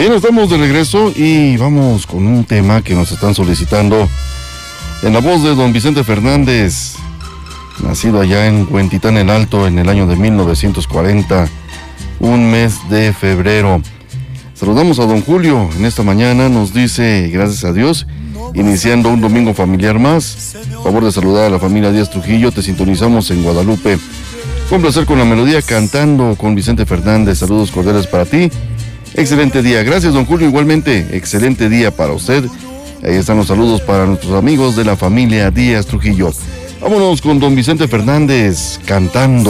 Bien, estamos de regreso y vamos con un tema que nos están solicitando en la voz de don Vicente Fernández, nacido allá en Huentitán el Alto en el año de 1940, un mes de febrero. Saludamos a don Julio en esta mañana, nos dice, gracias a Dios, iniciando un domingo familiar más. Favor de saludar a la familia Díaz Trujillo, te sintonizamos en Guadalupe. Con placer con la melodía Cantando con Vicente Fernández. Saludos cordiales para ti. Excelente día. Gracias, don Julio. Igualmente, excelente día para usted. Ahí están los saludos para nuestros amigos de la familia Díaz Trujillo. Vámonos con don Vicente Fernández cantando.